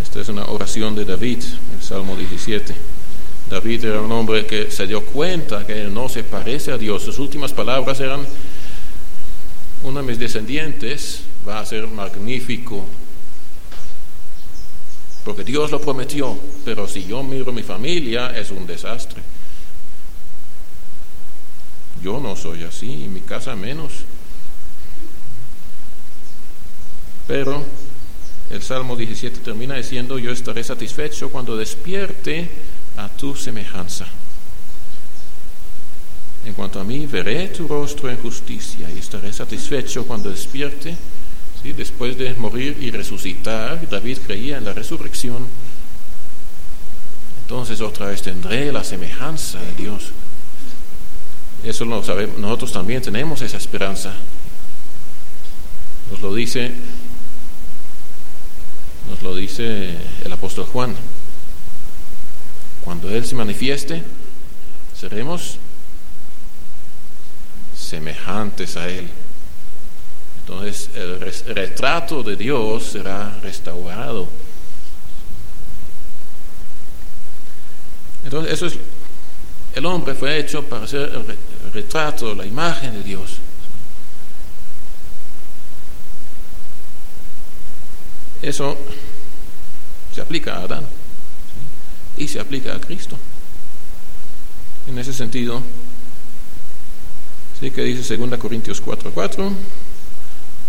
Esta es una oración de David, el Salmo 17. David era un hombre que se dio cuenta que él no se parece a Dios. Sus últimas palabras eran: uno de mis descendientes va a ser magnífico, porque Dios lo prometió, pero si yo miro mi familia es un desastre. Yo no soy así, y mi casa menos. Pero el Salmo 17 termina diciendo: yo estaré satisfecho cuando despierte a tu semejanza. En cuanto a mí, veré tu rostro en justicia y estaré satisfecho cuando despierte. ¿Sí? Después de morir y resucitar, David creía en la resurrección. Entonces otra vez tendré la semejanza de Dios. Eso lo sabemos, nosotros también tenemos esa esperanza. Nos lo dice el apóstol Juan: cuando Él se manifieste, seremos semejantes a Él. Entonces el retrato de Dios será restaurado. Entonces eso es, el hombre fue hecho para ser el retrato, la imagen de Dios. Eso se aplica a Adán, ¿sí? Y se aplica a Cristo. En ese sentido, sí, que dice 2 Corintios 4:4.